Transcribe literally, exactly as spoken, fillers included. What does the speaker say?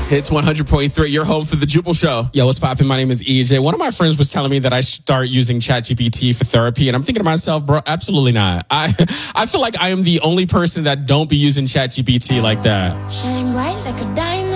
It's one hundred point three, your home for the Jubal Show. Yo, what's poppin'? My name is E J. One of my friends was telling me that I should start using ChatGPT for therapy, and I'm thinking to myself, bro, absolutely not. I I feel like I am the only person that don't be using ChatGPT like that. Shine bright like a diamond.